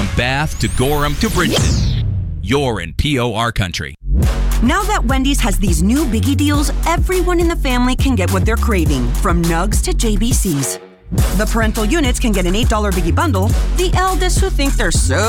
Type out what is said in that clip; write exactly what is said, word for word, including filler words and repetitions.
From Bath to Gorham to Bridgeton, you're in P O R country. Now that Wendy's has these new biggie deals, everyone in the family can get what they're craving, from nugs to J B Cs. The parental units can get an eight dollars biggie bundle. The eldest who think they're so